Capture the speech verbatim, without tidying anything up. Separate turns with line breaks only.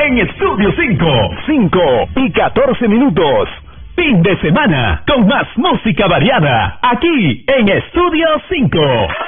en Estudio cinco. cinco y catorce minutos. Fin de semana con más música variada aquí en Estudio cinco.